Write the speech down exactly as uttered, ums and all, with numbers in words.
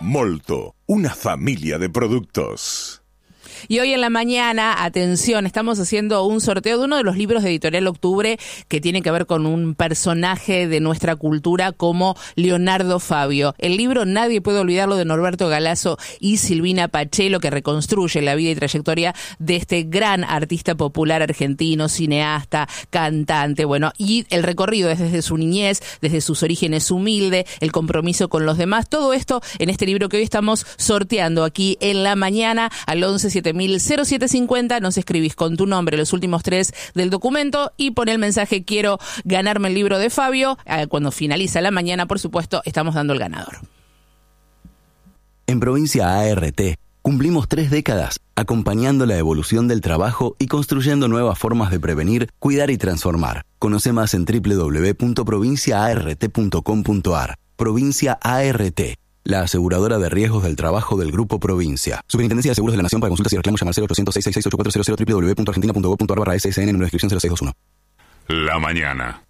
Molto, una familia de productos. Y hoy en la mañana, atención, estamos haciendo un sorteo de uno de los libros de Editorial Octubre que tiene que ver con un personaje de nuestra cultura como Leonardo Fabio. El libro Nadie puede olvidarlo, de Norberto Galazo y Silvina Pachelo, que reconstruye la vida y trayectoria de este gran artista popular argentino, cineasta, cantante, bueno, y el recorrido desde su niñez, desde sus orígenes humildes, el compromiso con los demás, todo esto en este libro que hoy estamos sorteando aquí en la mañana al once siete mil cero siete cincuenta. Nos escribís con tu nombre, los últimos tres del documento, y pon el mensaje quiero ganarme el libro de Fabio. Cuando finaliza la mañana, por supuesto, estamos dando el ganador. En Provincia A R T cumplimos tres décadas acompañando la evolución del trabajo y construyendo nuevas formas de prevenir, cuidar y transformar. Conoce más en doble u doble u doble u punto provincia a r t punto com punto a r. Provincia A R T, la aseguradora de riesgos del trabajo del Grupo Provincia. Superintendencia de Seguros de la Nación. Para consultas y reclamos llamar cero ochocientos seis seis seis ocho cuatro cero cero, doble u doble u doble u punto argentina punto gov punto ar barra ese ese ene, número de inscripción cero seis dos uno. La mañana.